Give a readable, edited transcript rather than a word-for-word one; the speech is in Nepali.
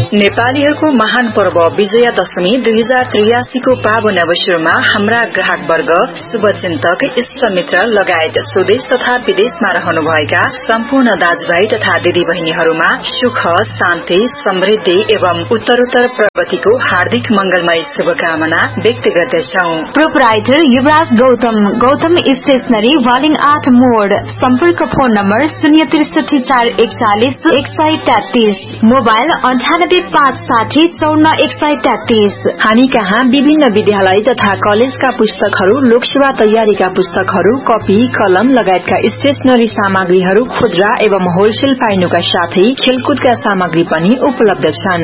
नेपालीहरूको महान पर्व विजयादशमी 2083 को पावन अवसरमा हाम्रा ग्राहक वर्ग, शुभचिन्तक, इष्टमित्र लगायत स्वदेश तथा विदेशमा रहनुभएका सम्पूर्ण दाजुभाइ तथा दिदीबहिनीहरूमा सुख, शान्ति, समृद्धि एवं उत्तरोत्तर प्रगतिको हार्दिक मंगलमय शुभकामना व्यक्त गर्दछौ। प्रोपराइटर युवराज गौतम स्टेशनरी वालिङ 8 मोड। सम्पर्क फोन नम्बर 063 मोबाइल 9856049133। हामी कहाँ विभिन्न विद्यालय तथा कलेजका पुस्तकहरू, लोकसेवा तयारीका पुस्तकहरू, कपी, कलम लगायतका स्टेशनरी सामग्रीहरू खुद्रा एवं होलसेल पाइनुका साथै खेलकुदका सामग्री पनि उपलब्ध छन्।